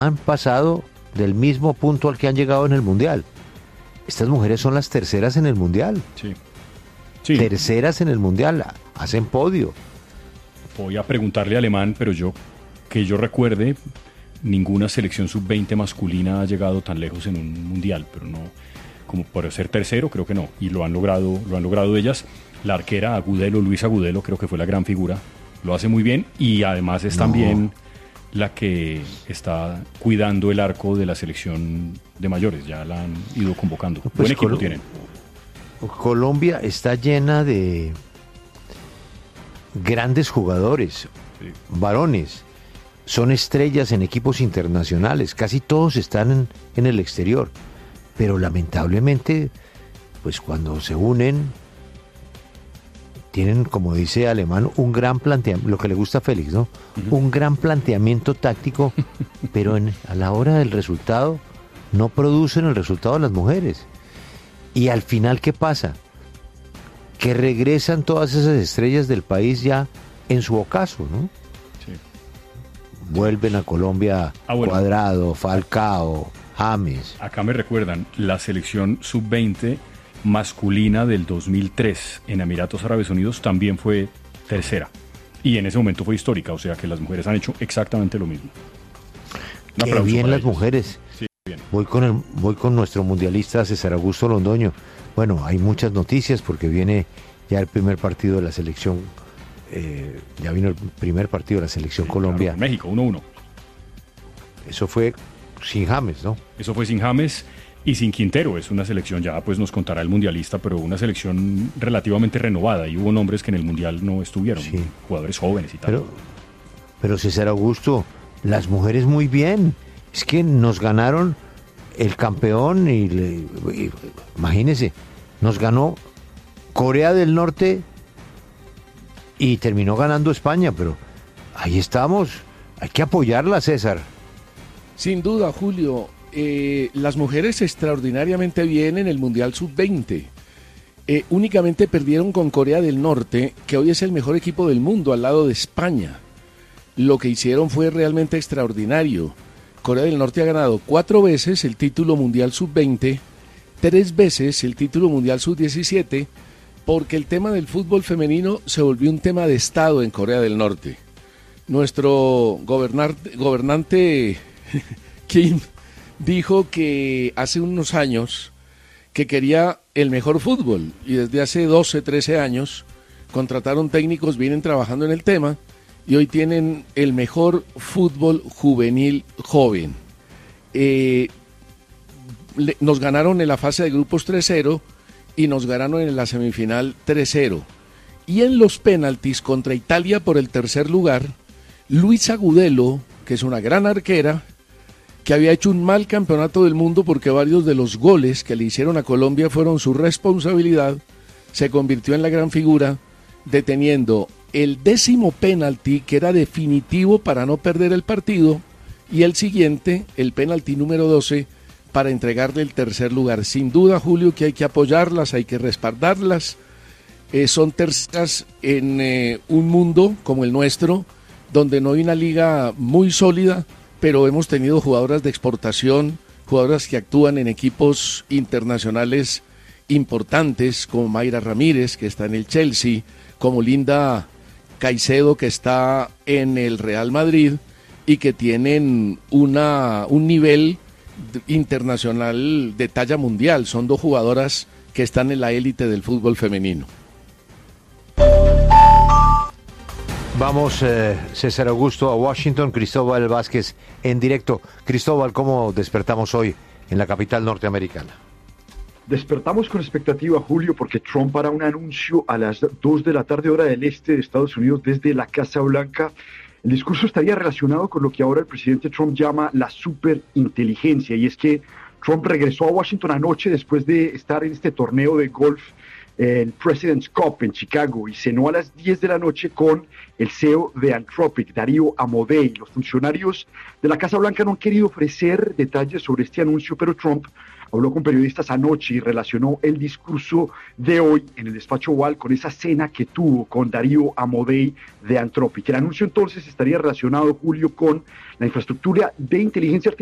han pasado del mismo punto al que han llegado en el Mundial. Estas mujeres son las terceras en el Mundial. Sí. Sí. Terceras en el Mundial, hacen podio. Voy a preguntarle a Alemán, pero que yo recuerde, ninguna selección sub-20 masculina ha llegado tan lejos en un Mundial, pero no, como por ser tercero, creo que no. Y lo han logrado ellas. La arquera Agudelo, Luisa Agudelo, creo que fue la gran figura. Lo hace muy bien y además es también la que está cuidando el arco de la selección de mayores. Ya la han ido convocando. Pues Buen equipo tienen. Colombia está llena de grandes jugadores, varones. Son estrellas en equipos internacionales. Casi todos están en el exterior. Pero lamentablemente, pues cuando se unen, tienen, como dice Alemán, un gran planteamiento, lo que le gusta a Félix, ¿no? Un gran planteamiento táctico, pero a la hora del resultado no producen el resultado de las mujeres. Y al final, ¿qué pasa? Que regresan todas esas estrellas del país ya en su ocaso, ¿no? Sí. Vuelven a Colombia Bueno. Cuadrado, Falcao, James. Acá me recuerdan, la selección sub-20 masculina del 2003 en Emiratos Árabes Unidos también fue tercera. Y en ese momento fue histórica, o sea que las mujeres han hecho exactamente lo mismo. Un Qué aplauso bien para las ellas. mujeres. Sí, bien. Voy con nuestro mundialista César Augusto Londoño. Bueno, hay muchas noticias porque viene ya el primer partido de la selección. Ya vino el primer partido de la selección Sí, Colombia. claro, México, 1-1. Eso fue sin James, ¿no? Eso fue sin James y sin Quintero. Es una selección, ya pues nos contará el mundialista, pero una selección relativamente renovada. Y hubo nombres que en el mundial no estuvieron, Sí. jugadores jóvenes y tal. Pero César Augusto, las mujeres muy bien. Es que nos ganaron el campeón imagínese, nos ganó Corea del Norte y terminó ganando España, pero ahí estamos. Hay que apoyarla, César. Sin duda, Julio, las mujeres extraordinariamente bien en el Mundial Sub-20. Únicamente perdieron con Corea del Norte, que hoy es el mejor equipo del mundo al lado de España. Lo que hicieron fue realmente extraordinario. Corea del Norte ha ganado 4 veces el título mundial sub-20, 3 veces el título mundial sub-17, porque el tema del fútbol femenino se volvió un tema de Estado en Corea del Norte. Nuestro gobernante Kim dijo que hace unos años que quería el mejor fútbol y desde hace 12, 13 años contrataron técnicos, vienen trabajando en el tema y hoy tienen el mejor fútbol juvenil joven. Nos ganaron en la fase de grupos 3-0 y nos ganaron en la semifinal 3-0. Y en los penaltis contra Italia por el tercer lugar, Luisa Agudelo, que es una gran arquera, que había hecho un mal campeonato del mundo porque varios de los goles que le hicieron a Colombia fueron su responsabilidad, se convirtió en la gran figura, deteniendo el 10º penalti, que era definitivo para no perder el partido, y el siguiente, el penalti número 12, para entregarle el tercer lugar. Sin duda, Julio, que hay que apoyarlas, hay que respaldarlas. Son terceras en un mundo como el nuestro, donde no hay una liga muy sólida, pero hemos tenido jugadoras de exportación, jugadoras que actúan en equipos internacionales importantes, como Mayra Ramírez, que está en el Chelsea, como Linda Caicedo, que está en el Real Madrid, y que tienen un nivel internacional de talla mundial. Son 2 jugadoras que están en la élite del fútbol femenino. Vamos, César Augusto, a Washington. Cristóbal Vázquez en directo. Cristóbal, ¿cómo despertamos hoy en la capital norteamericana? Despertamos con expectativa, Julio, porque Trump hará un anuncio a las 2 de la tarde, hora del este de Estados Unidos, desde la Casa Blanca. El discurso estaría relacionado con lo que ahora el presidente Trump llama la superinteligencia, y es que Trump regresó a Washington anoche después de estar en este torneo de golf el President's Cup en Chicago y cenó a las 10 de la noche con el CEO de Anthropic, Darío Amodei. Los funcionarios de la Casa Blanca no han querido ofrecer detalles sobre este anuncio, pero Trump habló con periodistas anoche y relacionó el discurso de hoy en el despacho Oval con esa cena que tuvo con Darío Amodei de Anthropic. El anuncio entonces estaría relacionado, Julio, con la infraestructura de inteligencia artificial